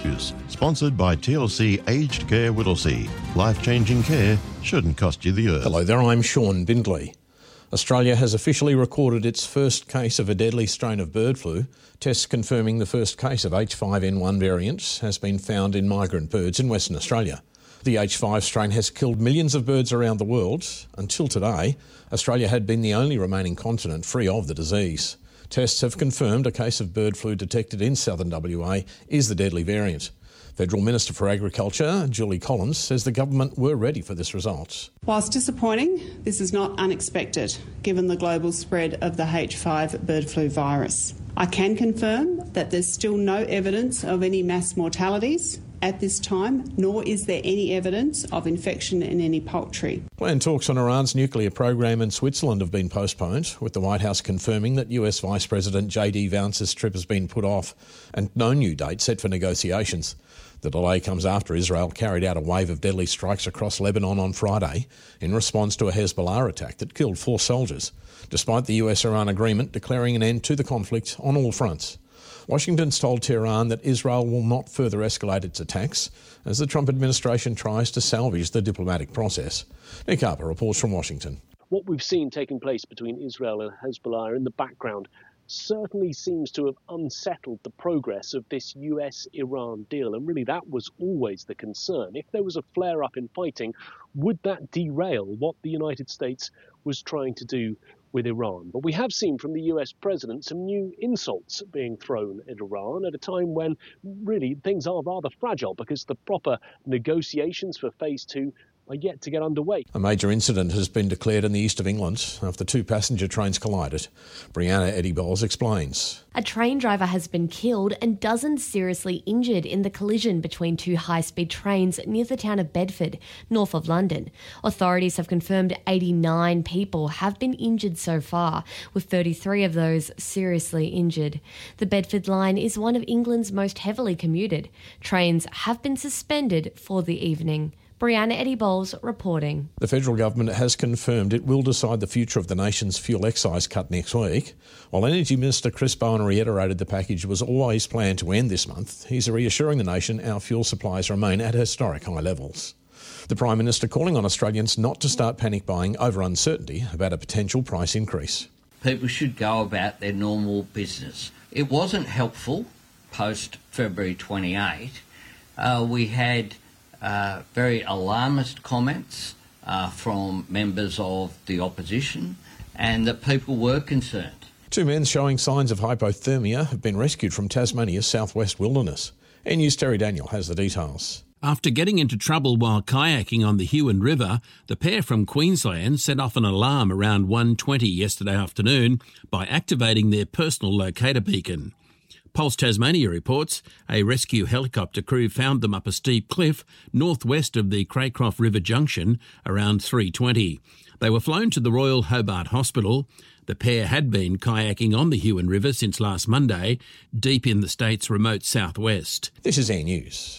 News, sponsored by TLC Aged Care Whittlesea. Life-changing care shouldn't cost you the earth. Hello there, I'm Sean Bindley. Australia has officially recorded its first case of a deadly strain of bird flu. Tests confirming the first case of H5N1 variant has been found in migrant birds in Western Australia. The H5 strain has killed millions of birds around the world. Until today, Australia had been the only remaining continent free of the disease. Tests have confirmed a case of bird flu detected in southern WA is the deadly variant. Federal Minister for Agriculture, Julie Collins, says the government were ready for this result. Whilst disappointing, this is not unexpected, given the global spread of the H5 bird flu virus. I can confirm that there's still no evidence of any mass mortalities at this time, nor is there any evidence of infection in any poultry. Planned talks on Iran's nuclear program in Switzerland have been postponed, with the White House confirming that US Vice President J.D. Vance's trip has been put off and no new date set for negotiations. The delay comes after Israel carried out a wave of deadly strikes across Lebanon on Friday in response to a Hezbollah attack that killed 4 soldiers, despite the US-Iran agreement declaring an end to the conflict on all fronts. Washington's told Tehran that Israel will not further escalate its attacks as the Trump administration tries to salvage the diplomatic process. Nick Harper reports from Washington. What we've seen taking place between Israel and Hezbollah in the background certainly seems to have unsettled the progress of this US-Iran deal. And really, that was always the concern. If there was a flare-up in fighting, would that derail what the United States was trying to do with Iran? But we have seen from the US president some new insults being thrown at Iran at a time when really things are rather fragile because the proper negotiations for phase 2 are yet to get underway. A major incident has been declared in the east of England after 2 passenger trains collided. Brianna Eddie-Bowles explains. A train driver has been killed and dozens seriously injured in the collision between 2 high-speed trains near the town of Bedford, north of London. Authorities have confirmed 89 people have been injured so far, with 33 of those seriously injured. The Bedford line is one of England's most heavily commuted. Trains have been suspended for the evening. Brianna Eddie-Bowles reporting. The federal government has confirmed it will decide the future of the nation's fuel excise cut next week. While Energy Minister Chris Bowen reiterated the package was always planned to end this month, he's reassuring the nation our fuel supplies remain at historic high levels. The Prime Minister calling on Australians not to start panic buying over uncertainty about a potential price increase. People should go about their normal business. It wasn't helpful post February 28. We had very alarmist comments from members of the opposition, and that people were concerned. 2 men showing signs of hypothermia have been rescued from Tasmania's southwest wilderness. NNews' Terry Daniel has the details. After getting into trouble while kayaking on the Huon River, the pair from Queensland set off an alarm around 1:20 yesterday afternoon by activating their personal locator beacon. Pulse Tasmania reports a rescue helicopter crew found them up a steep cliff northwest of the Craycroft River Junction around 3:20. They were flown to the Royal Hobart Hospital. The pair had been kayaking on the Huon River since last Monday, deep in the state's remote southwest. This is Air News.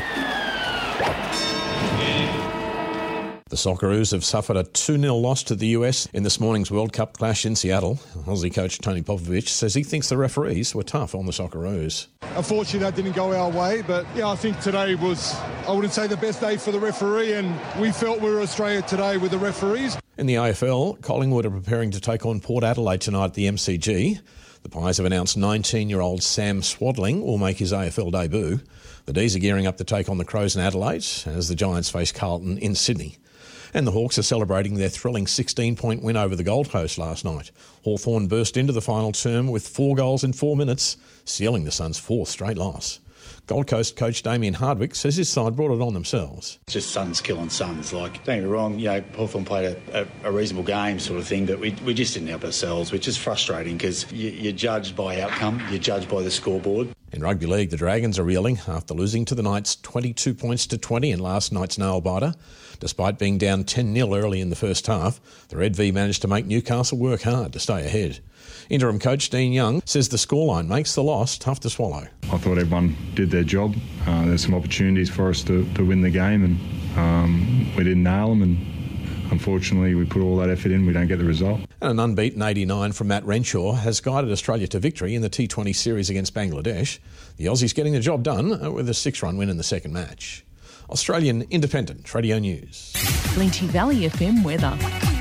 The Socceroos have suffered a 2-0 loss to the US in this morning's World Cup clash in Seattle. Aussie coach Tony Popovich says he thinks the referees were tough on the Socceroos. Unfortunately, that didn't go our way, but yeah, I think today was, I wouldn't say the best day for the referee, and we felt we were Australia today with the referees. In the AFL, Collingwood are preparing to take on Port Adelaide tonight at the MCG. The Pies have announced 19-year-old Sam Swadling will make his AFL debut. The D's are gearing up to take on the Crows in Adelaide as the Giants face Carlton in Sydney. And the Hawks are celebrating their thrilling 16-point win over the Gold Coast last night. Hawthorn burst into the final term with 4 goals in 4 minutes, sealing the Suns' 4th straight loss. Gold Coast coach Damien Hardwick says his side brought it on themselves. It's just Suns killing Suns. Don't get me wrong, Hawthorn played a reasonable game sort of thing, but we just didn't help ourselves, which is frustrating because you're judged by outcome, you're judged by the scoreboard. In rugby league, the Dragons are reeling after losing to the Knights 22 points to 20 in last night's nail-biter. Despite being down 10-0 early in the first half, the Red V managed to make Newcastle work hard to stay ahead. Interim coach Dean Young says the scoreline makes the loss tough to swallow. I thought everyone did their job. There's some opportunities for us to win the game, and we didn't nail them, and unfortunately, we put all that effort in, we don't get the result. And an unbeaten 89 from Matt Renshaw has guided Australia to victory in the T20 series against Bangladesh. The Aussies getting the job done with a 6-run win in the second match. Australian Independent Radio News. Plenty Valley FM weather.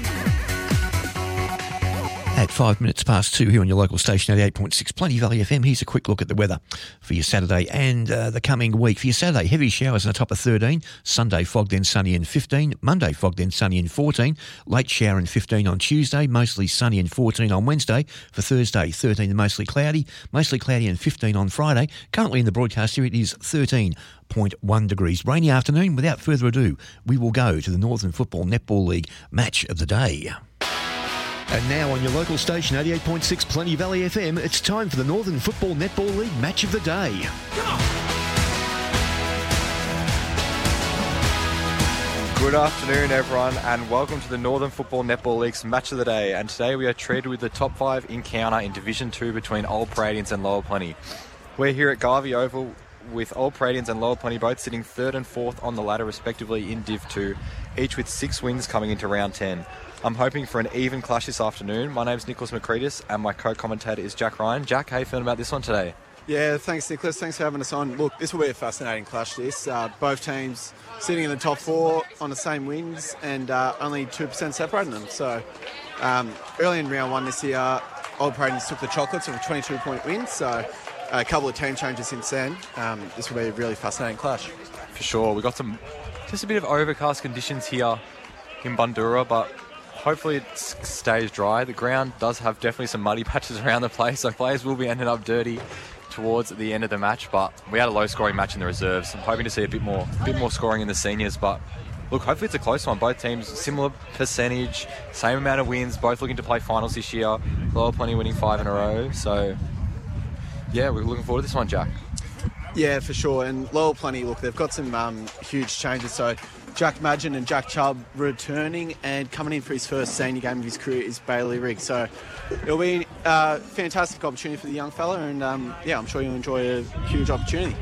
At 5 minutes past 2 here on your local station, 88.6 Plenty Valley FM. Here's a quick look at the weather for your Saturday and the coming week. For your Saturday, heavy showers on the top of 13. Sunday, fog then sunny and 15. Monday, fog then sunny and 14. Late shower and 15 on Tuesday. Mostly sunny and 14 on Wednesday. For Thursday, 13 and mostly cloudy. Mostly cloudy and 15 on Friday. Currently in the broadcast here, it is 13.1 degrees. Rainy afternoon. Without further ado, we will go to the Northern Football Netball League match of the day. And now on your local station, 88.6 Plenty Valley FM, it's time for the Northern Football Netball League match of the day. Good afternoon, everyone, and welcome to the Northern Football Netball League's match of the day. And today we are treated with the top 5 encounter in Division 2 between Old Pradians and Lower Plenty. We're here at Garvey Oval with Old Pradians and Lower Plenty both sitting 3rd and 4th on the ladder respectively in Div 2, each with 6 wins coming into round 10. I'm hoping for an even clash this afternoon. My name's Nicholas Makritis and my co-commentator is Jack Ryan. Jack, how are you feeling about this one today? Yeah, thanks Nicholas. Thanks for having us on. Look, this will be a fascinating clash this. Both teams sitting in the top 4 on the same wins and only 2% separating them. So early in round 1 this year, Old Pradians took the chocolates with a 22-point win. So a couple of team changes since then. This will be a really fascinating clash. For sure. We've got just a bit of overcast conditions here in Bundoora, but hopefully it stays dry. The ground does have definitely some muddy patches around the place, so players will be ending up dirty towards the end of the match, but we had a low-scoring match in the reserves. I'm hoping to see a bit more scoring in the seniors, but look, hopefully it's a close one. Both teams, similar percentage, same amount of wins, both looking to play finals this year. Lower Plenty winning 5 in a row, so yeah, we're looking forward to this one, Jack. Yeah, for sure. And Lower Plenty, look, they've got some huge changes. So Jack Madgen and Jack Chubb returning, and coming in for his first senior game of his career is Bailey Riggs. So it'll be a fantastic opportunity for the young fella, and I'm sure you'll enjoy a huge opportunity.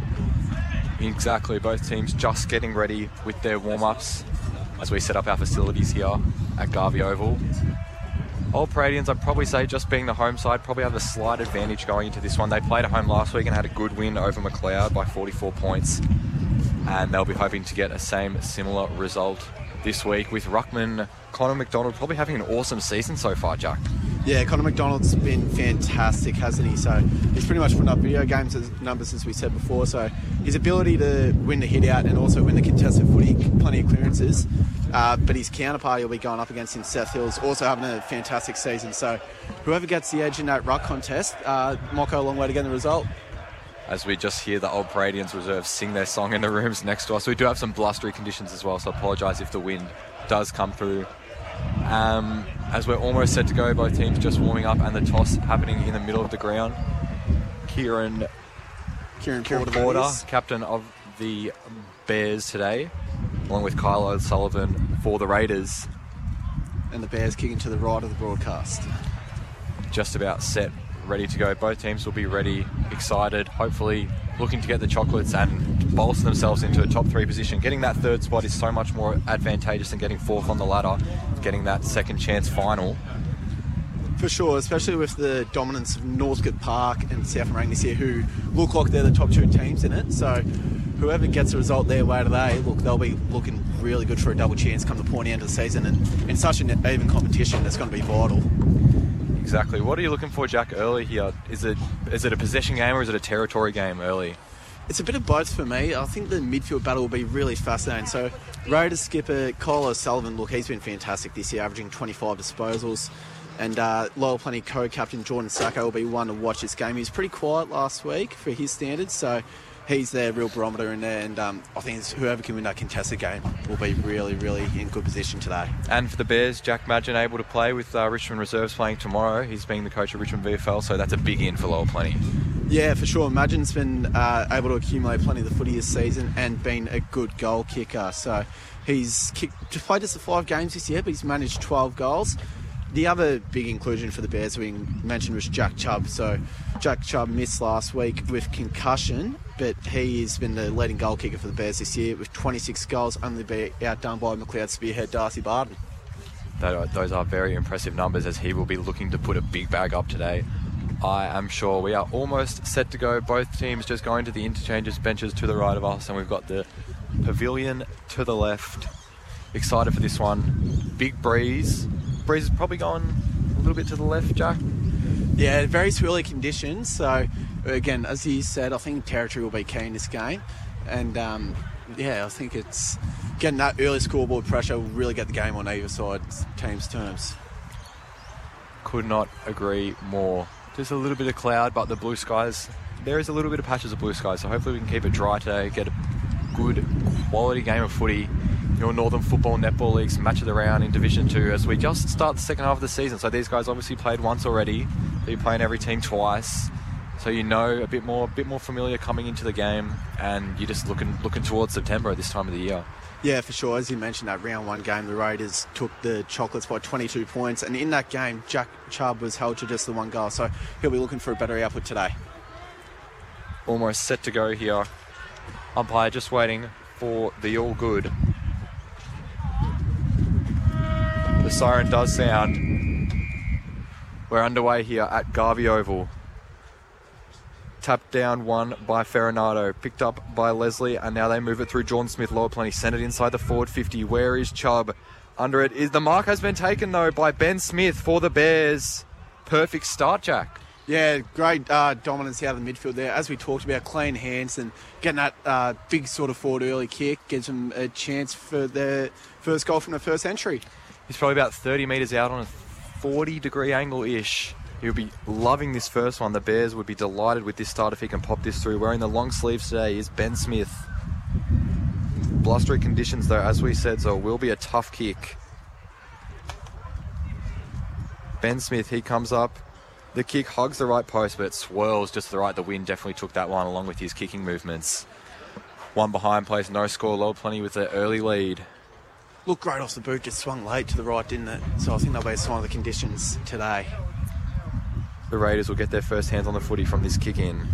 Exactly. Both teams just getting ready with their warm-ups as we set up our facilities here at Garvey Oval. Old Pradians, I'd probably say, just being the home side, probably have a slight advantage going into this one. They played at home last week and had a good win over McLeod by 44 points. And they'll be hoping to get a similar result this week, with ruckman Connor McDonald probably having an awesome season so far, Jack. Yeah, Connor McDonald's been fantastic, hasn't he? So he's pretty much putting up video games numbers, as we said before. So his ability to win the hit out and also win the contested footy, plenty of clearances. But his counterpart he'll be going up against in Seth Hills, also having a fantastic season. So whoever gets the edge in that ruck contest might go a long way to get the result. As we just hear the Old Pradians reserves sing their song in the rooms next to us. We do have some blustery conditions as well, so I apologise if the wind does come through. As we're almost set to go, both teams just warming up and the toss happening in the middle of the ground. Kieran Porter, captain of the Bears today, along with Kyle O'Sullivan for the Raiders. And the Bears kicking to the right of the broadcast. Just about set, ready to go. Both teams will be ready, excited, hopefully looking to get the chocolates and bolster themselves into a top 3 position. Getting that 3rd spot is so much more advantageous than getting 4th on the ladder, getting that second chance final. For sure, especially with the dominance of Northcote Park and South Morang this year, who look like they're the top 2 teams in it. So whoever gets a result their way today, look, they'll be looking really good for a double chance come the pointy end of the season. And in such an even competition, that's going to be vital. Exactly. What are you looking for, Jack, early here? Is it a possession game or is it a territory game early? It's a bit of both for me. I think the midfield battle will be really fascinating. So Raiders skipper Kyle O'Sullivan, look, he's been fantastic this year, averaging 25 disposals. And Lower Plenty co-captain Jordan Sacco will be one to watch this game. He was pretty quiet last week for his standards, so he's their real barometer in there, and I think whoever can win that contested game will be really, really in good position today. And for the Bears, Jack Madgen able to play with Richmond Reserves playing tomorrow. He's being the coach of Richmond VFL, so that's a big in for Lower Plenty. Yeah, for sure. Madgen's been able to accumulate plenty of the footy this season and been a good goal kicker. So he's played just the 5 games this year, but he's managed 12 goals. The other big inclusion for the Bears we mentioned was Jack Chubb. So Jack Chubb missed last week with concussion, but he has been the leading goal kicker for the Bears this year with 26 goals, only be outdone by McLeod spearhead Darcy Barton. Those are very impressive numbers, as he will be looking to put a big bag up today. I am sure we are almost set to go. Both teams just going to the interchanges benches to the right of us, and we've got the pavilion to the left. Excited for this one. Big breeze. Breeze is probably going a little bit to the left, Jack. Yeah, very swirly conditions. So, again, as you said, I think territory will be key in this game. And, I think it's getting that early scoreboard pressure will really get the game on either side team's terms. Could not agree more. Just a little bit of cloud, but the blue skies, there is a little bit of patches of blue skies, so hopefully we can keep it dry today, get a good quality game of footy. Your Northern Football Netball League's match of the round in Division 2 as we just start the second half of the season. So these guys obviously played once already. They're playing every team twice. So you know a bit more familiar coming into the game, and you're just looking towards September at this time of the year. Yeah, for sure. As you mentioned, that round one game, the Raiders took the Chocolates by 22 points. And in that game, Jack Chubb was held to just the one goal. So he'll be looking for a better output today. Almost set to go here. Umpire just waiting for the all good. The siren does sound. We're underway here at Garvey Oval. Tapped down one by Ferronato, picked up by Leslie, and now they move it through Jordan Smith, lower plenty, send it inside the forward 50. Where is Chubb? Under it is the mark has been taken though by Ben Smith for the Bears. Perfect start, Jack. Yeah, great dominance out of the midfield there. As we talked about, clean hands and getting that big sort of forward early kick gives them a chance for their first goal from the first entry. He's probably about 30 metres out on a 40-degree angle-ish. He'll be loving this first one. The Bears would be delighted with this start if he can pop this through. Wearing the long sleeves today is Ben Smith. Blustery conditions though, as we said, so it will be a tough kick. Ben Smith, he comes up. The kick hugs the right post, but it swirls just to the right. The wind definitely took that one along with his kicking movements. One behind plays, no score, low plenty with the early lead. Looked great off the boot, just swung late to the right, didn't it? So I think that'll be a sign of the conditions today. The Raiders will get their first hands on the footy from this kick in.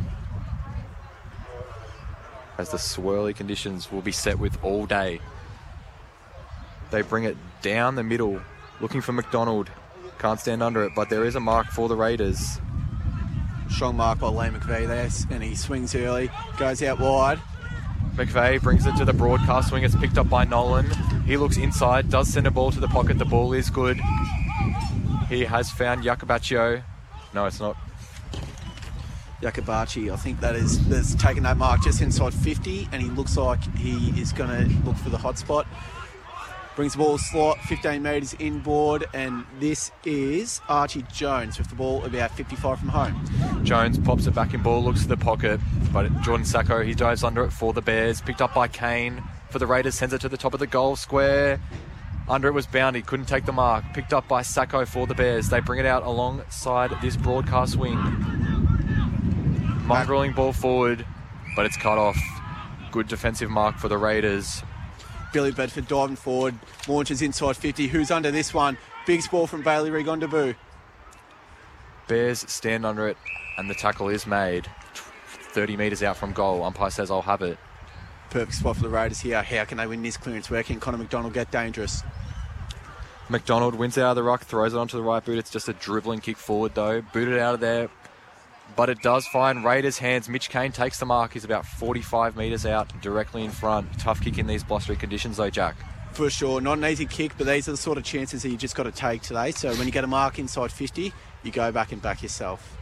As the swirly conditions will be set with all day. They bring it down the middle, looking for McDonald. Can't stand under it, but there is a mark for the Raiders. Strong mark by Lee McVeigh there, and he swings early, goes out wide. McVeigh brings it to the broadcast swing. It's picked up by Nolan. He looks inside, does send a ball to the pocket. The ball is good. He has found Iacobaccio. No, it's not. Iacobacci, I think that's taken that mark just inside 50, and he looks like he is going to look for the hot spot. Brings the ball slot, 15 metres inboard, and this is Archie Jones with the ball about 55 from home. Jones pops it back in ball, looks to the pocket, but Jordan Sacco, he dives under it for the Bears. Picked up by Kane for the Raiders, sends it to the top of the goal square. Under it was Bounty, couldn't take the mark. Picked up by Sacco for the Bears. They bring it out alongside this broadcast wing. Mongrelling ball forward, but it's cut off. Good defensive mark for the Raiders. Billy Bedford diving forward, launches inside 50. Who's under this one? Big ball from Bailey Rigondebu. Bears stand under it, and the tackle is made. 30 metres out from goal. Umpire says, I'll have it. Perfect spot for the Raiders here. How can they win this clearance? Where can Connor McDonald get dangerous? McDonald wins out of the ruck, throws it onto the right boot. It's just a dribbling kick forward, though. Booted out of there, but it does find Raiders' hands. Mitch Kane takes the mark. He's about 45 metres out, directly in front. Tough kick in these blustery conditions, though, Jack. For sure. Not an easy kick, but these are the sort of chances that you just got to take today. So when you get a mark inside 50, you go back and back yourself.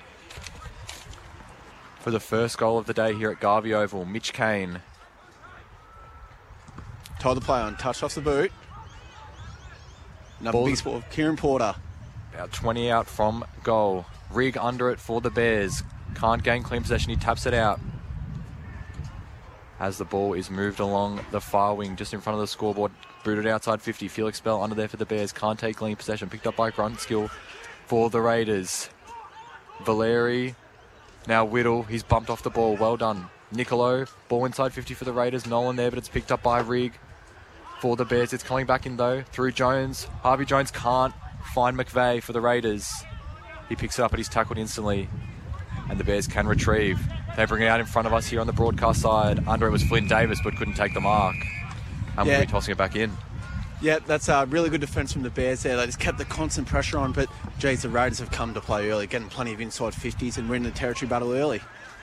For the first goal of the day here at Garvey Oval, Mitch Kane. Tied the play on, touched off the boot. Another big spot of Kieran Porter. About 20 out from goal. Rig under it for the Bears. Can't gain clean possession. He taps it out. As the ball is moved along the far wing, just in front of the scoreboard. Booted outside 50. Felix Bell under there for the Bears. Can't take clean possession. Picked up by Grunskill for the Raiders. Valeri. Now Whittle. He's bumped off the ball. Well done. Nicolo. Ball inside 50 for the Raiders. Nolan there, but it's picked up by Rig for the Bears. It's coming back in, though, through Jones. Harvey Jones can't find McVeigh for the Raiders. He picks it up and he's tackled instantly. And the Bears can retrieve. They bring it out in front of us here on the broadcast side. Under it was Flynn Davis, but couldn't take the mark. And we'll be tossing it back in. Yeah, that's a really good defence from the Bears there. They just kept the constant pressure on, but, geez, the Raiders have come to play early, getting plenty of inside 50s and winning the territory battle early.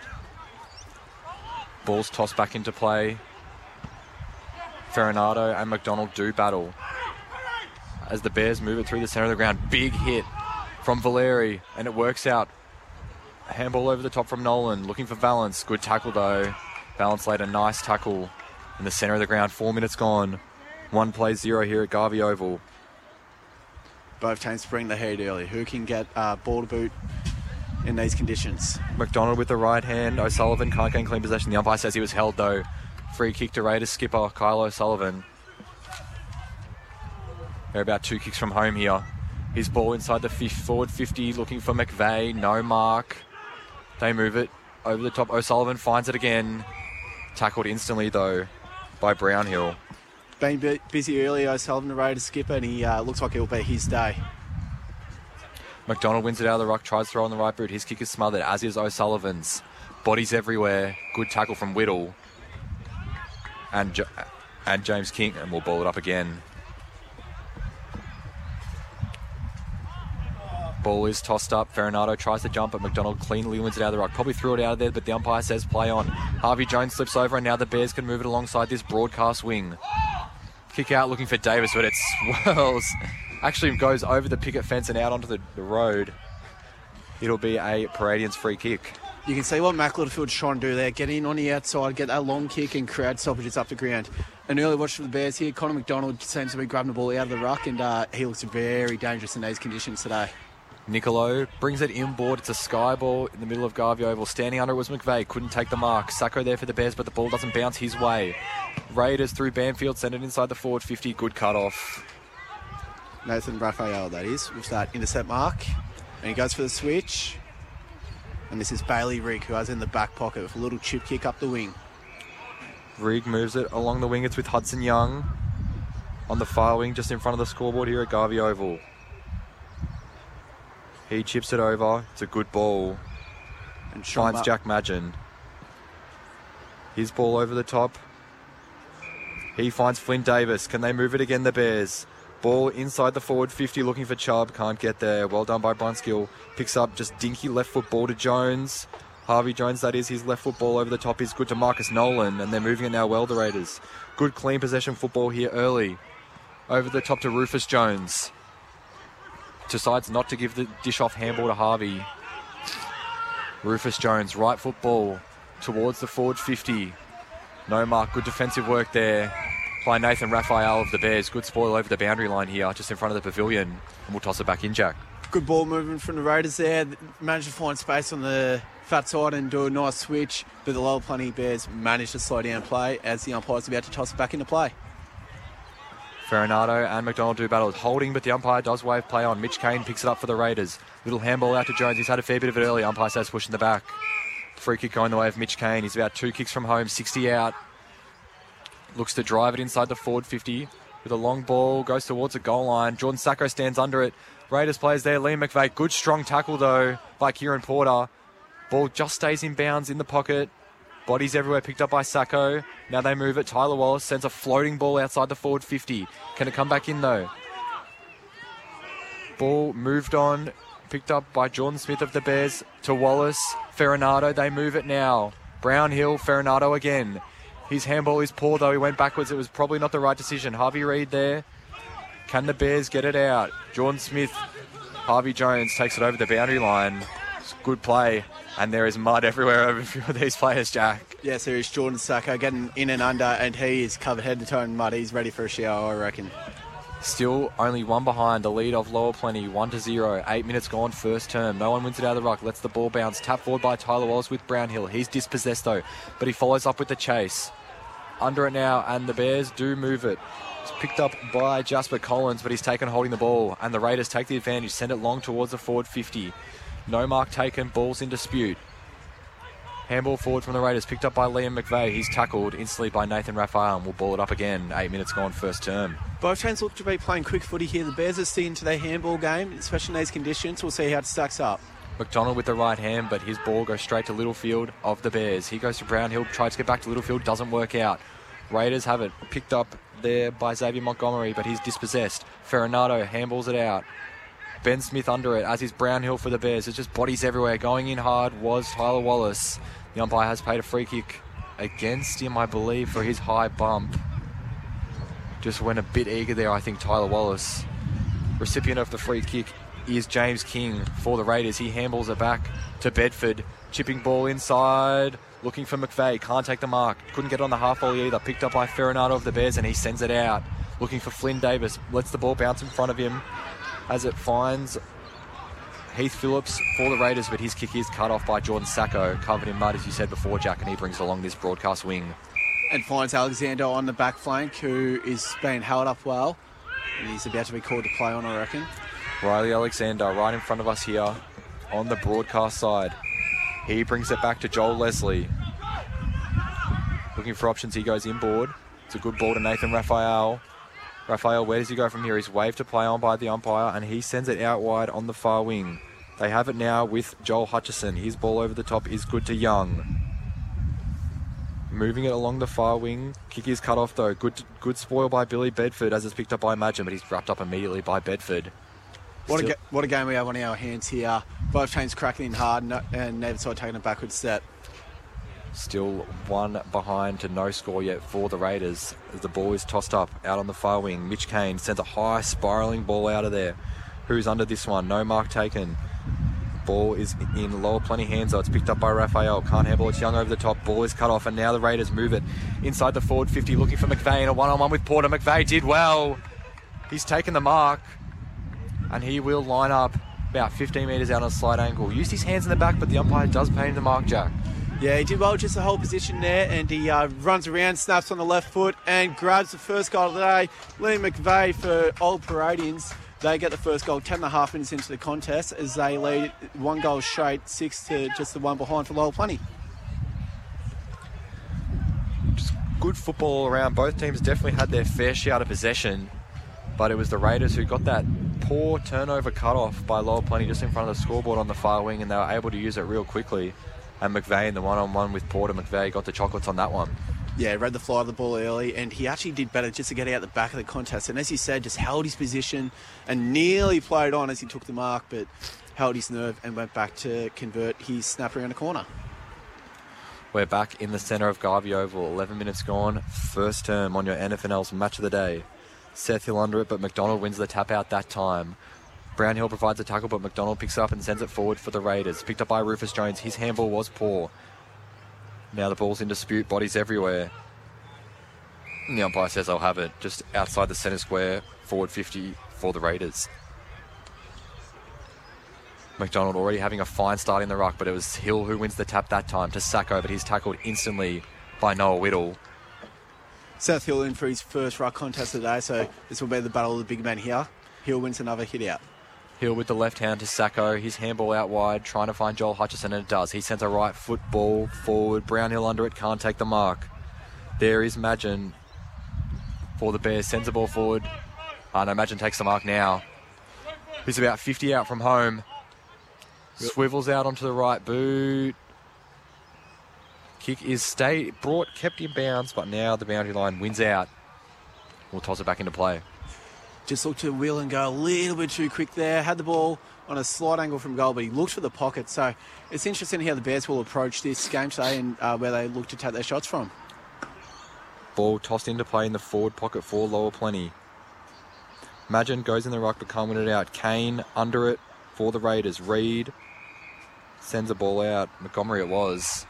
Ball's tossed back into play. Farinado and McDonald do battle. As the Bears move it through the centre of the ground, big hit from Valeri, and it works out. A handball over the top from Nolan, looking for Valance. Good tackle though. Valance laid a nice tackle in the centre of the ground. 4 minutes gone. 1-0 here at Garvey Oval. Both teams bring the heat early. Who can get ball to boot in these conditions? McDonald with the right hand. O'Sullivan can't gain clean possession. The umpire says he was held though. Free kick to Raiders skipper Kyle O'Sullivan. They're about 2 kicks from home here. His ball inside the forward 50, looking for McVeigh. No mark. They move it over the top. O'Sullivan finds it again. Tackled instantly though by Brownhill. Been busy early, O'Sullivan, the Raiders skipper, and he looks like it'll be his day. McDonald wins it out of the ruck, tries to throw on the right boot. His kick is smothered, as is O'Sullivan's. Bodies everywhere. Good tackle from Whittle. And James King, and we'll ball it up again. Ball is tossed up. Farinado tries to jump, but McDonald cleanly wins it out of the ruck. Probably threw it out of there, but the umpire says play on. Harvey Jones slips over, and now the Bears can move it alongside this broadcast wing. Kick out looking for Davis, but it swirls. Actually goes over the picket fence and out onto the road. It'll be a Paradians free kick. You can see what Mac Littlefield's trying to do there. Get in on the outside, get that long kick and create stoppages up the ground. An early watch for the Bears here. Connor McDonald seems to be grabbing the ball out of the ruck, and he looks very dangerous in these conditions today. Nicolo brings it inboard. It's a sky ball in the middle of Garvey Oval. Standing under it was McVeigh. Couldn't take the mark. Sacco there for the Bears, but the ball doesn't bounce his way. Raiders through Banfield, send it inside the forward 50. Good cut off. Nathan Raphael, that is, with that intercept mark. And he goes for the switch. And this is Bailey Rigg, who has in the back pocket with a little chip kick up the wing. Rigg moves it along the wing. It's with Hudson Young on the far wing, just in front of the scoreboard here at Garvey Oval. He chips it over. It's a good ball. And finds Jack Madgen. His ball over the top. He finds Flynn Davis. Can they move it again, the Bears? Ball inside the forward 50, looking for Chubb. Can't get there. Well done by Brunskill. Picks up just dinky left foot ball to Jones. Harvey Jones, that is. His left foot ball over the top is good to Marcus Nolan. And they're moving it now well, the Raiders. Good clean possession football here early. Over the top to Rufus Jones. Decides not to give the dish-off handball to Harvey. Rufus Jones, right foot ball towards the forward 50. No mark. Good defensive work there by Nathan Raphael of the Bears. Good spoil over the boundary line here, just in front of the pavilion. And we'll toss it back in, Jack. Good ball movement from the Raiders there. Managed to find space on the fat side and do a nice switch. But the Lower Plenty Bears managed to slow down play as the umpire's about to toss it back into play. Farinado and McDonald do battle. Holding, but the umpire does wave play on. Mitch Kane picks it up for the Raiders. Little handball out to Jones. He's had a fair bit of it early. Umpire says pushing the back. Free kick going the way of Mitch Kane. He's about 2 kicks from home, 60 out. Looks to drive it inside the forward 50 with a long ball. Goes towards the goal line. Jordan Sacco stands under it. Raiders players there. Liam McVeigh. Good strong tackle though by Kieran Porter. Ball just stays in bounds in the pocket. Bodies everywhere picked up by Sacco. Now they move it. Tyler Wallace sends a floating ball outside the forward 50. Can it come back in though? Ball moved on. Picked up by Jordan Smith of the Bears to Wallace. Farinado. They move it now. Brownhill. Farinado again. His handball is poor though. He went backwards. It was probably not the right decision. Harvey Reid there. Can the Bears get it out? Jordan Smith. Harvey Jones takes it over the boundary line. It's good play. And there is mud everywhere over a few of these players, Jack. Yes, there is Jordan Sacco getting in and under, and he is covered head to toe in mud. He's ready for a shower, I reckon. Still only one behind, the lead of Lower Plenty, 1-0. 8 minutes gone, first term. No one wins it out of the ruck. Lets the ball bounce. Tap forward by Tyler Wallace with Brownhill. He's dispossessed though, but he follows up with the chase. Under it now, and the Bears do move it. It's picked up by Jasper Collins, but he's taken holding the ball, and the Raiders take the advantage. Send it long towards the forward 50. No mark taken, ball's in dispute. Handball forward from the Raiders, picked up by Liam McVeigh. He's tackled instantly by Nathan Raphael and will ball it up again. 8 minutes gone, first term. Both teams look to be playing quick footy here. The Bears are sticking to their handball game, especially in these conditions. We'll see how it stacks up. McDonald with the right hand, but his ball goes straight to Littlefield of the Bears. He goes to Brownhill, tries to get back to Littlefield, doesn't work out. Raiders have it picked up there by Xavier Montgomery, but he's dispossessed. Ferronato handballs it out. Ben Smith under it, as is Brownhill for the Bears. There's just bodies everywhere. Going in hard was Tyler Wallace. The umpire has paid a free kick against him, I believe, for his high bump. Just went a bit eager there, I think, Tyler Wallace. Recipient of the free kick is James King for the Raiders. He handballs it back to Bedford. Chipping ball inside, looking for McVeigh. Can't take the mark. Couldn't get on the half volley either. Picked up by Ferronato of the Bears, and he sends it out. Looking for Flynn Davis. Lets the ball bounce in front of him as it finds Heath Phillips for the Raiders, but his kick is cut off by Jordan Sacco, covered in mud, as you said before, Jack, and he brings along this broadcast wing. And finds Alexander on the back flank, who is being held up well. And he's about to be called to play on, I reckon. Riley Alexander right in front of us here on the broadcast side. He brings it back to Joel Leslie. Looking for options, he goes inboard. It's a good ball to Nathan Raphael. Raphael, where does he go from here? He's waved to play on by the umpire, and he sends it out wide on the far wing. They have it now with Joel Hutchison. His ball over the top is good to Young. Moving it along the far wing. Kick is cut off though. Good spoil by Billy Bedford as it's picked up by Imagine, but he's wrapped up immediately by Bedford. What a game we have on our hands here. Both teams cracking in hard and neither side taking a backward step. Still one behind to no score yet for the Raiders. As the ball is tossed up out on the far wing. Mitch Kane sends a high spiralling ball out of there. Who's under this one? No mark taken. Ball is in Lower Plenty hands though. It's picked up by Raphael. Can't handle. It's Young over the top. Ball is cut off, and now the Raiders move it inside the forward 50, looking for McVeigh in a one-on-one with Porter. McVeigh did well. He's taken the mark, and he will line up about 15 metres out on a slight angle. Used his hands in the back, but the umpire does pay him the mark, Jack. Yeah, he did well, just the whole position there, and he runs around, snaps on the left foot, and grabs the first goal of the day. Liam McVeigh for Old Paradians. They get the first goal 10.5 minutes into the contest as they lead 1 goal straight, 6 to just the one behind for Lower Plenty. Just good football all around. Both teams definitely had their fair share of possession, but it was the Raiders who got that poor turnover cut off by Lower Plenty just in front of the scoreboard on the far wing, and they were able to use it real quickly. And McVeigh in the one-on-one with Porter. McVeigh got the chocolates on that one. Yeah, read the fly of the ball early, and he actually did better just to get out the back of the contest. And as you said, just held his position and nearly played on as he took the mark, but held his nerve and went back to convert his snap around the corner. We're back in the centre of Garvey Oval. 11 minutes gone. First term on your NFNL's Match of the Day. Seth Hill under it, but McDonald wins the tap out that time. Brownhill provides a tackle, but McDonald picks up and sends it forward for the Raiders. Picked up by Rufus Jones. His handball was poor. Now the ball's in dispute. Bodies everywhere. And the umpire says I'll have it just outside the centre square. Forward 50 for the Raiders. McDonald already having a fine start in the ruck, but it was Hill who wins the tap that time to Sacco, but he's tackled instantly by Noah Whittle. Seth Hill in for his first ruck contest of the day, so this will be the battle of the big men here. Hill wins another hit out. Hill with the left hand to Sacco. His handball out wide, trying to find Joel Hutchison, and it does. He sends a right foot ball forward. Brownhill under it, can't take the mark. There is Magin for the Bears. Sends the ball forward. No, Magin takes the mark now. He's about 50 out from home. Swivels out onto the right boot. Kick is kept in bounds, but now the boundary line wins out. We'll toss it back into play. Just looked to wheel and go a little bit too quick there. Had the ball on a slight angle from goal, but he looked for the pocket. So it's interesting how the Bears will approach this game today and where they look to take their shots from. Ball tossed into play in the forward pocket for Lower Plenty. Magin goes in the ruck, but can't win it out. Kane under it for the Raiders. Reed sends the ball out. Montgomery it was.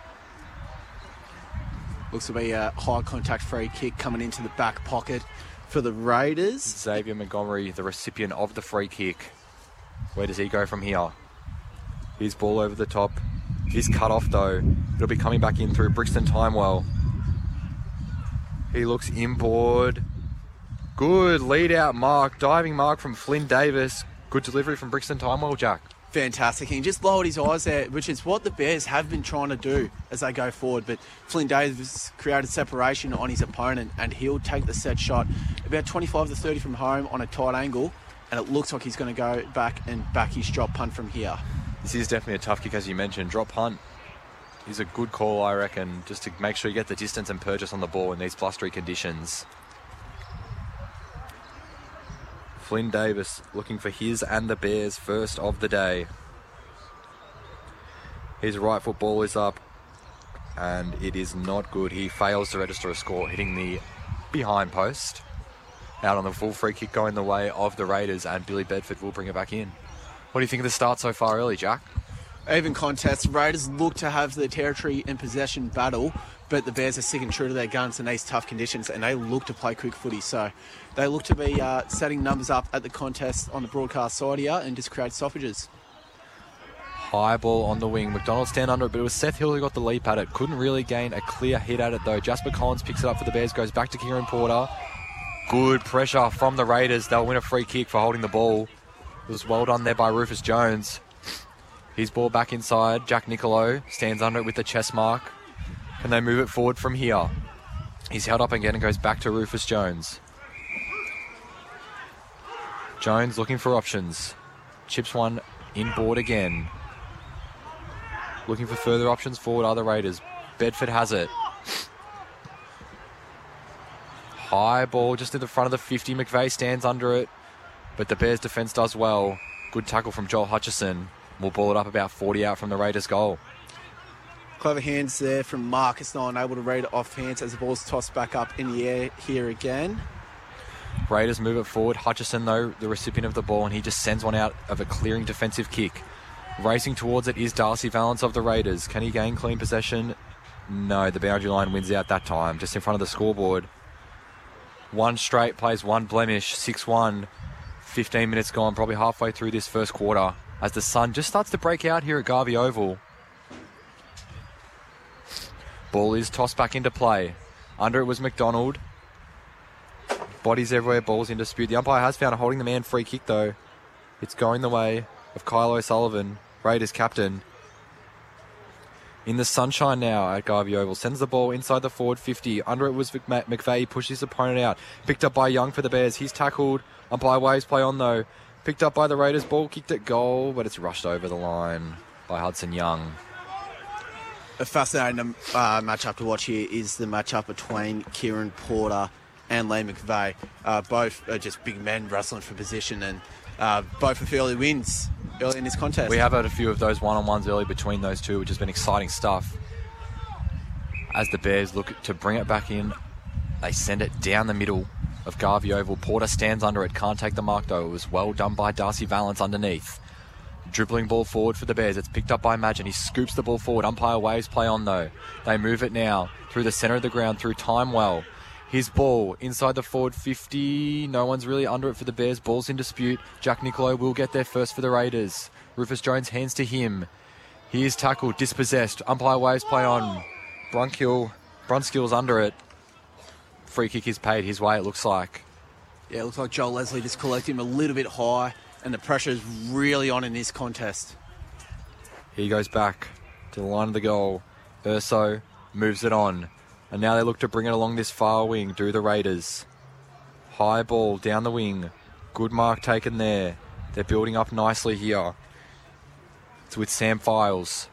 Looks to be a high contact free kick coming into the back pocket for the Raiders. Xavier Montgomery, the recipient of the free kick. Where does he go from here? His ball over the top. He's cut off though. It'll be coming back in through Brixton Timewell. He looks inboard. Good lead out mark. Diving mark from Flynn Davis. Good delivery from Brixton Timewell, Jack. fantastic. He just lowered his eyes there, which is what the Bears have been trying to do as they go forward. But Flynn Davis created separation on his opponent, and he'll take the set shot about 25 to 30 from home on a tight angle, and it looks like he's going to go back and back his drop punt from here. This is definitely a tough kick, as you mentioned. Drop punt is a good call, I reckon, just to make sure you get the distance and purchase on the ball in these blustery conditions. Flynn Davis looking for his and the Bears' first of the day. His right foot ball is up, and it is not good. He fails to register a score, hitting the behind post. Out on the full free kick going the way of the Raiders, and Billy Bedford will bring it back in. What do you think of the start so far early, Jack? Even contest. Raiders look to have the territory and possession battle, but the Bears are sticking true to their guns in these tough conditions, and they look to play quick footy. So they look to be setting numbers up at the contest on the broadcast side here and just create stoppages. High ball on the wing. McDonald stand under it, but it was Seth Hill who got the leap at it. Couldn't really gain a clear hit at it, though. Jasper Collins picks it up for the Bears, goes back to Kieran Porter. Good pressure from the Raiders. They'll win a free kick for holding the ball. It was well done there by Rufus Jones. His ball back inside. Jack Nicolo stands under it with the chest mark. Can they move it forward from here? He's held up again and goes back to Rufus Jones. Jones looking for options. Chips one inboard again. Looking for further options forward are the Raiders. Bedford has it. High ball just in the front of the 50. McVeigh stands under it, but the Bears defence does well. Good tackle from Joel Hutchison. We'll ball it up about 40 out from the Raiders' goal. Clever hands there from Marcus, not unable to read it off hands as the ball's tossed back up in the air here again. Raiders move it forward. Hutchison, though, the recipient of the ball, and he just sends one out of a clearing defensive kick. Racing towards it is Darcy Valance of the Raiders. Can he gain clean possession? No, the boundary line wins out that time, just in front of the scoreboard. One straight plays one blemish, 6-1. 15 minutes gone, probably halfway through this first quarter, as the sun just starts to break out here at Garvey Oval. Ball is tossed back into play. Under it was McDonald. Bodies everywhere, balls in dispute. The umpire has found a holding the man free kick, though. It's going the way of Kyle O'Sullivan, Raiders captain. In the sunshine now at Garvey Oval. Sends the ball inside the forward 50. Under it was McVeigh. Pushed his opponent out. Picked up by Young for the Bears. He's tackled. Umpire waves play on, though. Picked up by the Raiders. Ball kicked at goal, but it's rushed over the line by Hudson Young. A fascinating matchup to watch here is the matchup between Kieran Porter and Liam McVeigh. Both are just big men wrestling for position, and both for early wins early in this contest. We have had a few of those one-on-ones early between those two, which has been exciting stuff. As the Bears look to bring it back in, they send it down the middle of Garvey Oval. Porter stands under it, can't take the mark, though. It was well done by Darcy Valance underneath. Dribbling ball forward for the Bears. It's picked up by Madgen. He scoops the ball forward. Umpire waves play on, though. They move it now through the centre of the ground, through Timewell. His ball inside the forward 50. No one's really under it for the Bears. Ball's in dispute. Jack Nicolo will get there first for the Raiders. Rufus Jones hands to him. He is tackled, dispossessed. Umpire waves play on. Brunskill's under it. Free kick is paid his way, it looks like. Yeah, it looks like Joel Leslie just collected him a little bit high, and the pressure is really on in this contest. He goes back to the line of the goal. Urso moves it on. And now they look to bring it along this far wing, do the Raiders. High ball down the wing. Good mark taken there. They're building up nicely here. It's with Sam Files.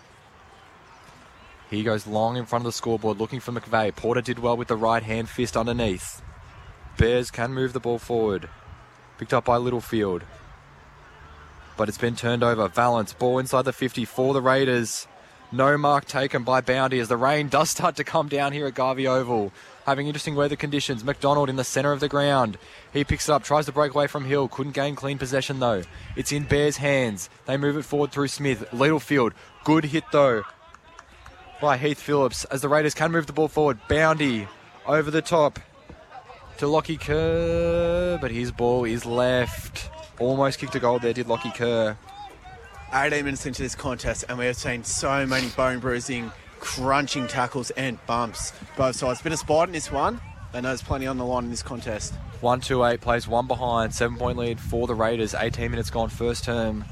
He goes long in front of the scoreboard looking for McVeigh. Porter did well with the right hand fist underneath. Bears can move the ball forward. Picked up by Littlefield. But it's been turned over. Valance, ball inside the 50 for the Raiders. No mark taken by Bounty as the rain does start to come down here at Garvey Oval. Having interesting weather conditions. McDonald in the centre of the ground. He picks it up, tries to break away from Hill. Couldn't gain clean possession though. It's in Bears' hands. They move it forward through Smith. Littlefield. Good hit though by Heath Phillips as the Raiders can move the ball forward. Bounty over the top to Lockie Kerr, but his ball is left. Almost kicked a goal there, did Lockie Kerr. 18 minutes into this contest, and we have seen so many bone bruising, crunching tackles and bumps both sides. Bit of spite in this one. They know there's plenty on the line in this contest. 1-2-8 plays one behind. 7-point lead for the Raiders. 18 minutes gone first term.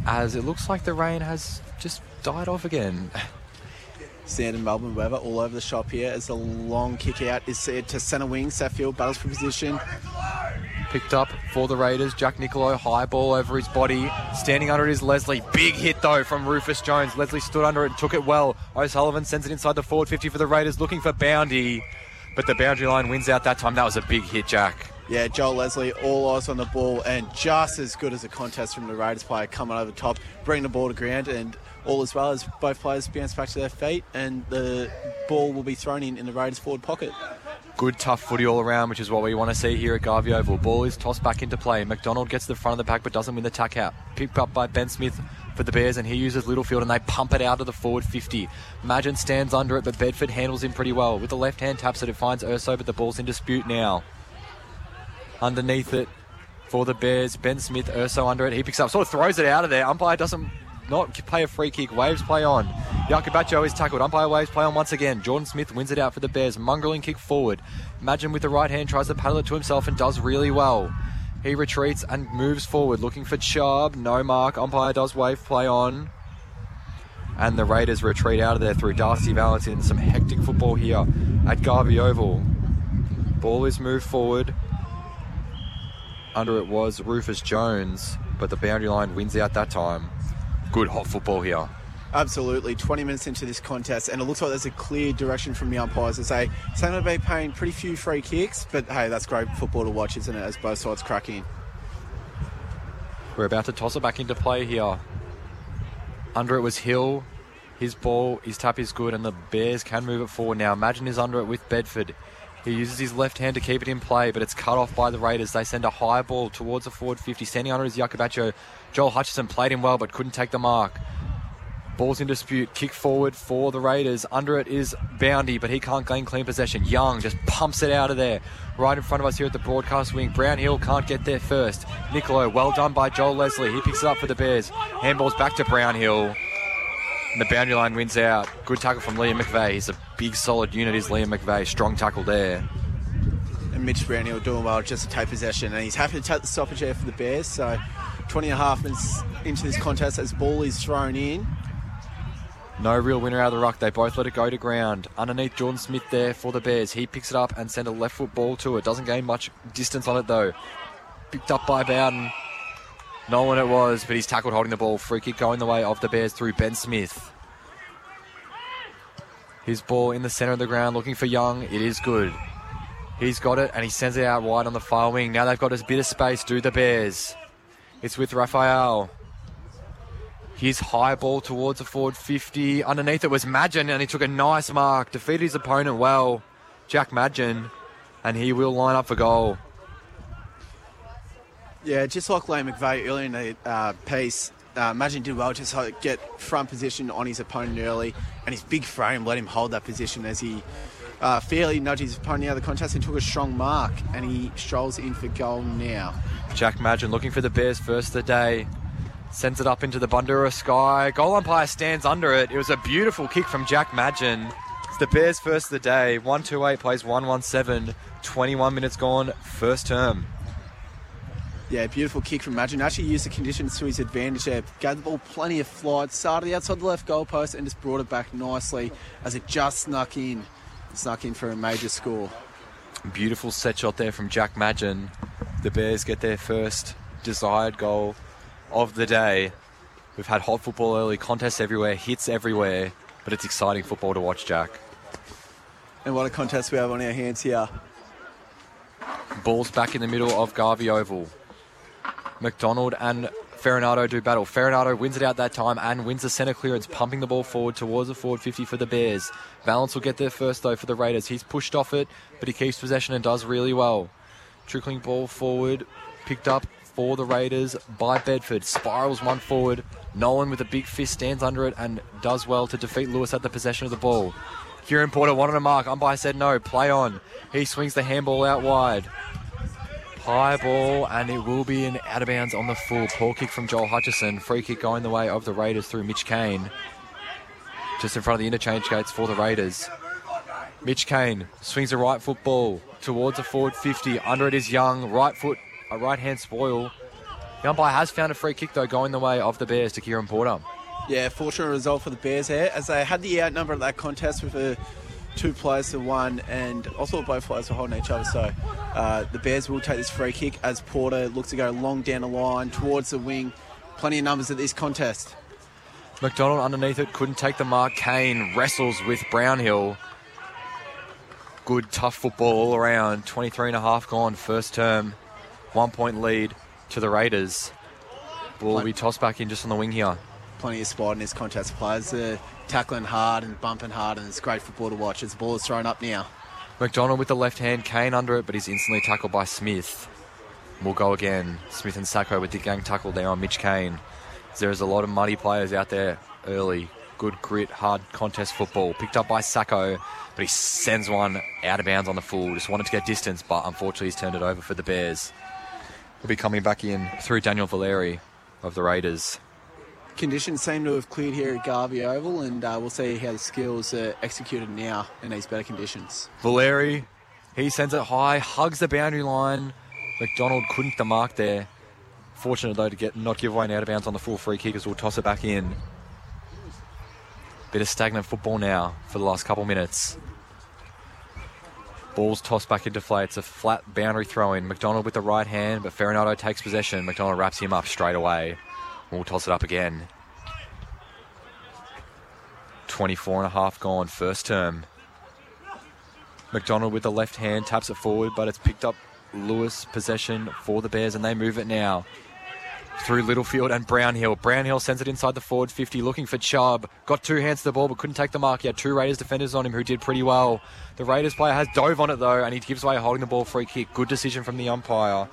as it looks like the rain has just died off again. Standard Melbourne weather all over the shop here as the long kick out is set to centre wing. Saffield battles for position. Picked up for the Raiders. Jack Nicolo, high ball over his body. Standing under it is Leslie. Big hit, though, from Rufus Jones. Leslie stood under it and took it well. O'Sullivan sends it inside the forward 50 for the Raiders, looking for Boundy. But the boundary line wins out that time. That was a big hit, Jack. Yeah, Joel Leslie, all eyes on the ball, and just as good as a contest from the Raiders player coming over the top, bringing the ball to ground, and all as well as both players bounce back to their feet, and the ball will be thrown in the Raiders' forward pocket. Good, tough footy all around, which is what we want to see here at Garvey Oval. Ball is tossed back into play. McDonald gets to the front of the pack but doesn't win the tack out. Picked up by Ben Smith for the Bears, and he uses Littlefield, and they pump it out of the forward 50. Madgen stands under it, but Bedford handles him pretty well. With the left hand taps it, it finds Urso, but the ball's in dispute now. Underneath it for the Bears, Ben Smith, Urso under it. He picks up, sort of throws it out of there. Umpire doesn't not play a free kick. Waves play on. Yakubacho is tackled. Umpire waves play on once again. Jordan Smith wins it out for the Bears. Mungerling kick forward. Madgen with the right hand tries to paddle it to himself and does really well. He retreats and moves forward looking for Chubb. No mark. Umpire does wave play on. And the Raiders retreat out of there through Darcy Valentine in some hectic football here at Garvey Oval. Ball is moved forward. Under it was Rufus Jones, but the boundary line wins out that time. Good hot football here. Absolutely. 20 minutes into this contest, and it looks like there's a clear direction from the umpires to say some will be paying pretty few free kicks, but hey, that's great football to watch, isn't it, as both sides crack in. We're about to toss it back into play here. Under it was Hill. His ball, his tap is good, and the Bears can move it forward now. Madgen is under it with Bedford. He uses his left hand to keep it in play, but it's cut off by the Raiders. They send a high ball towards the forward 50. Standing under is Yakubacho. Joel Hutchison played him well, but couldn't take the mark. Ball's in dispute. Kick forward for the Raiders. Under it is Boundy, but he can't gain clean possession. Young just pumps it out of there. Right in front of us here at the broadcast wing. Brownhill can't get there first. Nicolo, well done by Joel Leslie. He picks it up for the Bears. Handball's back to Brownhill. And the boundary line wins out. Good tackle from Liam McVeigh. He's a big, solid unit, is Liam McVeigh. Strong tackle there. And Mitch Brownhill doing well just to take possession. And he's happy to take the stoppage there for the Bears. So 20 and a half minutes into this contest as ball is thrown in. No real winner out of the ruck. They both let it go to ground. Underneath Jordan Smith there for the Bears. He picks it up and sends a left foot ball to it. Doesn't gain much distance on it though. Picked up by Bowden. No one it was, but he's tackled holding the ball. Free kick going the way of the Bears through Ben Smith. His ball in the centre of the ground looking for Young. It is good. He's got it and he sends it out wide on the far wing. Now they've got a bit of space, do the Bears. It's with Raphael. His high ball towards the forward 50. Underneath it was Madgen and he took a nice mark. Defeated his opponent well, Jack Madgen, and he will line up for goal. Yeah, just like Liam McVeigh earlier in the piece, Madgen did well just to get front position on his opponent early, and his big frame let him hold that position as he fairly nudged his opponent out of the contest and took a strong mark, and he strolls in for goal now. Jack Madgen looking for the Bears first of the day. Sends it up into the Bundoora sky. Goal umpire stands under it. It was a beautiful kick from Jack Madgen. It's the Bears first of the day. 1-2-8 plays 1-1-7. 21 minutes gone, first term. Yeah, beautiful kick from Madgen. Actually used the conditions to his advantage there. Gave the ball plenty of flight. Started outside the left goalpost and just brought it back nicely as it just snuck in. Snuck in for a major score. Beautiful set shot there from Jack Madgen. The Bears get their first desired goal of the day. We've had hot football early, contests everywhere, hits everywhere, but it's exciting football to watch, Jack. And what a contest we have on our hands here. Ball's back in the middle of Garvey Oval. McDonald and Farinado do battle. Farinado wins it out that time and wins the centre clearance, pumping the ball forward towards the forward 50 for the Bears. Valance will get there first though for the Raiders. He's pushed off it, but he keeps possession and does really well. Trickling ball forward, picked up for the Raiders by Bedford. Spirals one forward. Nolan with a big fist stands under it and does well to defeat Lewis at the possession of the ball. Kieran Porter wanted a mark. Umpire said no. Play on. He swings the handball out wide. High ball, and it will be an out of bounds on the full. Poor kick from Joel Hutchison. Free kick going the way of the Raiders through Mitch Kane. Just in front of the interchange gates for the Raiders. Mitch Kane swings a right foot ball towards the forward 50. Under it is Young. Right foot, a right hand spoil. The umpire has found a free kick, though, going the way of the Bears to Kieran Porter. Yeah, fortunate result for the Bears there, as they had the outnumber at that contest with 2 players to 1, and I thought both players were holding each other, so the Bears will take this free kick as Porter looks to go long down the line towards the wing. Plenty of numbers at this contest. McDonald underneath it, couldn't take the mark. Kane wrestles with Brownhill. Good, tough football all around. 23.5 gone, first term. 1 point lead to the Raiders. Ball will be tossed back in just on the wing here. Plenty of spot in this contest. Players are tackling hard and bumping hard, and it's great football to watch as the ball is thrown up now. McDonald with the left hand, Kane under it, but he's instantly tackled by Smith. We'll go again. Smith and Sacco with the gang tackle there on Mitch Kane. There's a lot of muddy players out there early. Good grit, hard contest football. Picked up by Sacco, but he sends one out of bounds on the full. Just wanted to get distance, but unfortunately he's turned it over for the Bears. He'll be coming back in through Daniel Valeri of the Raiders. Conditions seem to have cleared here at Garvey Oval, and we'll see how the skills are executed now in these better conditions. Valeri, he sends it high, hugs the boundary line. McDonald couldn't the mark there. Fortunate, though, to not give away an out of bounds on the full free kick as we'll toss it back in. Bit of stagnant football now for the last couple minutes. Ball's tossed back into play. It's a flat boundary throw-in. McDonald with the right hand, but Farinado takes possession. McDonald wraps him up straight away. We'll toss it up again. 24.5 gone, first term. McDonald with the left hand taps it forward, but it's picked up. Lewis possession for the Bears, and they move it now through Littlefield and Brownhill. Brownhill sends it inside the forward 50, looking for Chubb. Got 2 hands to the ball, but couldn't take the mark. He had 2 Raiders defenders on him who did pretty well. The Raiders player has dove on it, though, and he gives away a holding the ball free kick. Good decision from the umpire.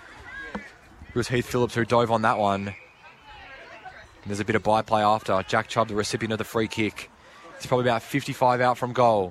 It was Heath Phillips who dove on that one. And there's a bit of byplay after. Jack Chubb, the recipient of the free kick. He's probably about 55 out from goal.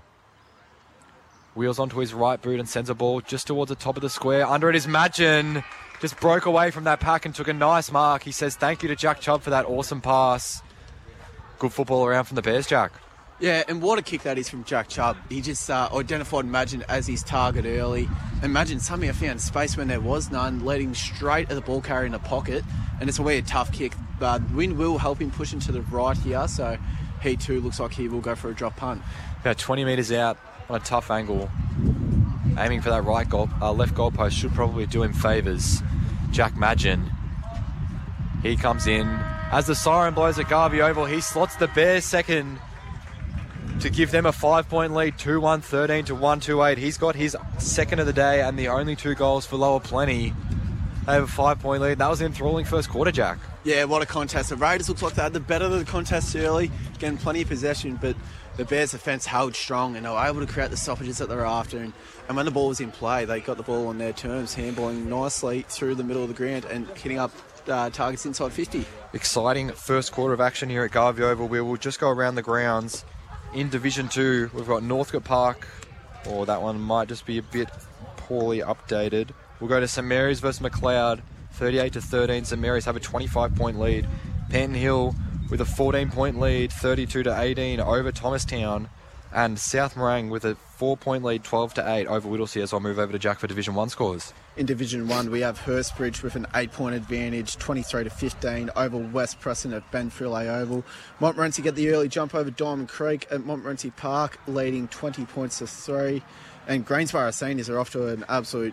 Wheels onto his right boot and sends a ball just towards the top of the square. Under it is Madgen. Just broke away from that pack and took a nice mark. He says thank you to Jack Chubb for that awesome pass. Good football around from the Bears, Jack. Yeah, and what a kick that is from Jack Chubb. He just identified Madgen as his target early. And Madgen somehow found space when there was none, leading straight at the ball carrier in the pocket. And it's a weird, tough kick. But wind will help him push into the right here, so he too looks like he will go for a drop punt. About 20 metres out on a tough angle. Aiming for that right left goalpost should probably do him favours. Jack Madgen. He comes in. As the siren blows at Garvey Oval, he slots the Bears second to give them a 5-point lead, 2-1-13 to 1-2-8. He's got his second of the day and the only 2 goals for Lower Plenty. They have a 5-point lead. That was an enthralling first quarter, Jack. Yeah, what a contest. The Raiders looks like they had the better of the contest early, getting plenty of possession, but the Bears' defence held strong and they were able to create the stoppages that they were after. And when the ball was in play, they got the ball on their terms, handballing nicely through the middle of the ground and hitting up targets inside 50. Exciting first quarter of action here at Garvey Oval. We will just go around the grounds. In Division 2, we've got Northcote Park. Or that one might just be a bit poorly updated. We'll go to St Mary's versus McLeod. 38-13. St Mary's have a 25-point lead. Panton Hill with a 14-point lead, 32-18 over Thomastown. And South Morang with a 4-point lead, 12-8 over Whittlesea. As I'll move over to Jack for Division 1 scores. In Division 1, we have Hurstbridge with an 8-point advantage, 23-15 over West Preston at Benfrelay Oval. Montmorency get the early jump over Diamond Creek at Montmorency Park, leading 20 points to 3. And Greensborough Seniors are off to an absolute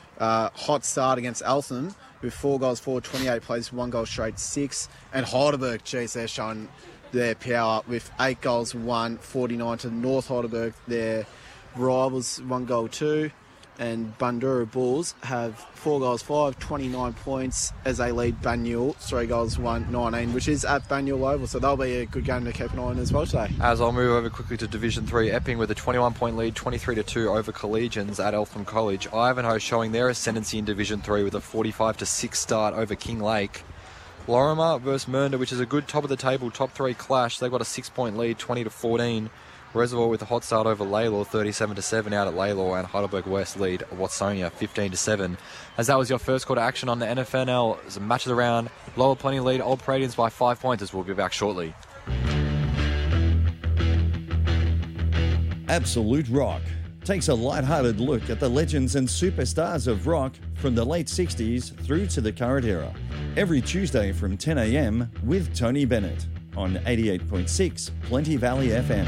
hot start against Eltham with 4 goals forward, 28 plays, 1 goal straight, 6. And Heidelberg, geez, they're showing their power with 8 goals, 1, 49 to North Heidelberg. Their rivals, 1 goal, 2. And Bundoora Bulls have 4 goals, 5, 29 points as they lead Banyule, 3 goals, 1, 19, which is at Banyule Oval. So that'll be a good game to keep an eye on as well today. As I'll move over quickly to Division 3, Epping with a 21-point lead, 23-2 over Collegians at Eltham College. Ivanhoe showing their ascendancy in Division 3 with a 45-6 start over King Lake. Lorimer versus Mernda, which is a good top-of-the-table, top 3 clash. They've got a 6-point lead, 20-14. Reservoir with a hot start over Laylaw, 37-7 out at Laylaw, and Heidelberg West lead Watsonia, 15-7. As that was your first quarter action on the NFNL, as a match of the round, Lower Plenty lead Old Paradians by 5 points, as we'll be back shortly. Absolute Rock, takes a light-hearted look at the legends and superstars of rock from the late 60s through to the current era. Every Tuesday from 10 a.m. with Tony Bennett on 88.6 Plenty Valley FM.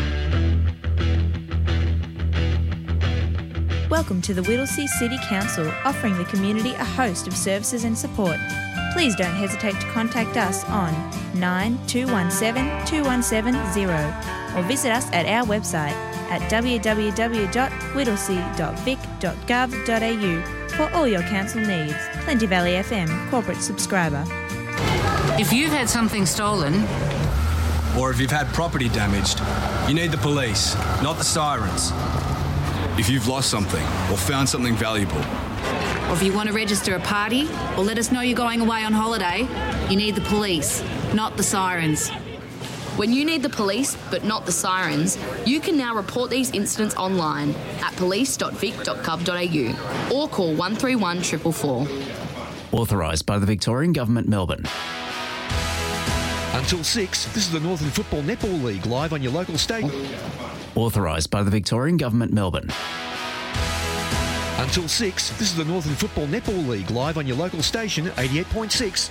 Welcome to the Whittlesea City Council, offering the community a host of services and support. Please don't hesitate to contact us on 9217 2170 or visit us at our website at www.whittlesea.vic.gov.au for all your council needs. Plenty Valley FM, corporate subscriber. If you've had something stolen, or if you've had property damaged, you need the police, not the sirens. If you've lost something or found something valuable, or if you want to register a party or let us know you're going away on holiday, you need the police, not the sirens. When you need the police, but not the sirens, you can now report these incidents online at police.vic.gov.au or call 131 444. Authorised by the Victorian Government, Melbourne. Until 6, this is the Northern Football Netball League live on your local station. Authorised by the Victorian Government, Melbourne. Until 6, this is the Northern Football Netball League live on your local station, 88.6